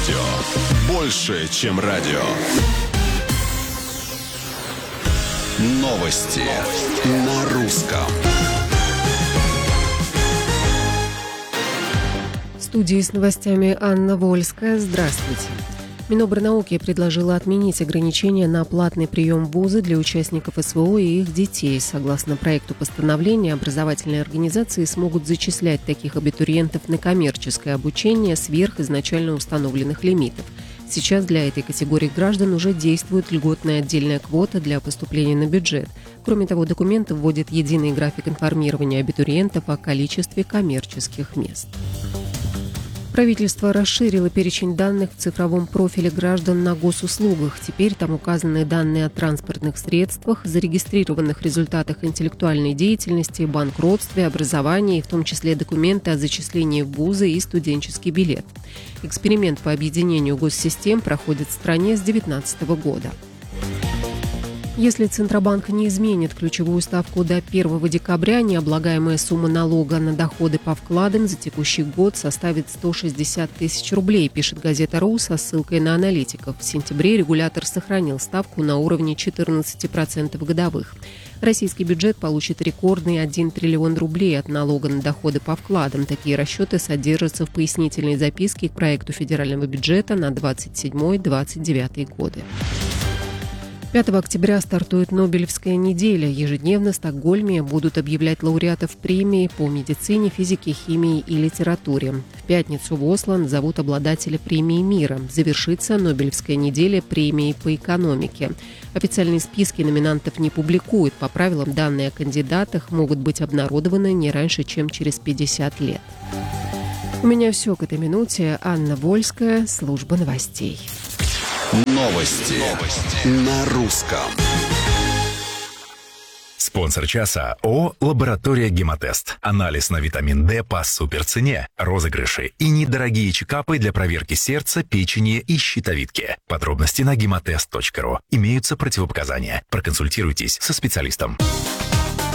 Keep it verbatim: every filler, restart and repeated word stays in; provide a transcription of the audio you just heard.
Радио. Больше, чем радио. Новости на русском. В студии с новостями Анна Вольская. Здравствуйте. Минобрнауки предложила отменить ограничения на платный прием в вузы для участников СВО и их детей. Согласно проекту постановления, образовательные организации смогут зачислять таких абитуриентов на коммерческое обучение сверх изначально установленных лимитов. Сейчас для этой категории граждан уже действует льготная отдельная квота для поступления на бюджет. Кроме того, документ вводит единый график информирования абитуриентов о количестве коммерческих мест. Правительство расширило перечень данных в цифровом профиле граждан на госуслугах. Теперь там указаны данные о транспортных средствах, зарегистрированных результатах интеллектуальной деятельности, банкротстве, образовании, в том числе документы о зачислении в вузы и студенческий билет. Эксперимент по объединению госсистем проходит в стране с две тысячи девятнадцатого года. Если Центробанк не изменит ключевую ставку до первого декабря, необлагаемая сумма налога на доходы по вкладам за текущий год составит сто шестьдесят тысяч рублей, пишет газета РУ со ссылкой на аналитиков. В сентябре регулятор сохранил ставку на уровне четырнадцать процентов годовых. Российский бюджет получит рекордный один триллион рублей от налога на доходы по вкладам. Такие расчеты содержатся в пояснительной записке к проекту федерального бюджета на двадцать седьмой - двадцать девятый годы. пятого октября стартует Нобелевская неделя. Ежедневно в Стокгольме будут объявлять лауреатов премии по медицине, физике, химии и литературе. В пятницу в Осло назовут обладателя премии мира. Завершится Нобелевская неделя премией по экономике. Официальные списки номинантов не публикуют. По правилам, данные о кандидатах могут быть обнародованы не раньше, чем через пятьдесят лет. У меня все к этой минуте. Анна Вольская, служба новостей. Новости, Новости. на русском. Спонсор часа ООО «Лаборатория Гемотест». Анализ на витамин D по суперцене. Розыгрыши и недорогие чекапы для проверки сердца, печени и щитовидки. Подробности на гемотест точка ру. Имеются противопоказания. Проконсультируйтесь со специалистом.